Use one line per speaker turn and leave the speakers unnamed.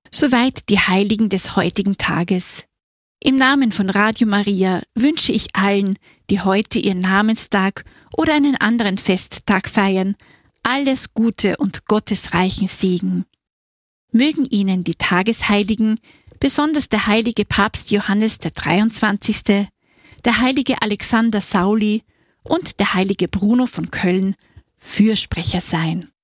Soweit die Heiligen des heutigen Tages. Im Namen von Radio Maria wünsche ich allen, die heute ihren Namenstag oder einen anderen Festtag feiern, alles Gute und gottesreichen Segen. Mögen Ihnen die Tagesheiligen, besonders der heilige Papst Johannes der 23., der heilige Alexander Sauli und der heilige Bruno von Köln, Fürsprecher sein.